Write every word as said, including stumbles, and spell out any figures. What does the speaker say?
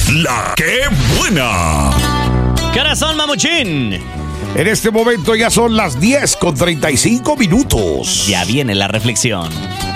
La que buena. Corazón mamuchín. En este momento ya son las diez con treinta y cinco minutos. Ya viene la reflexión.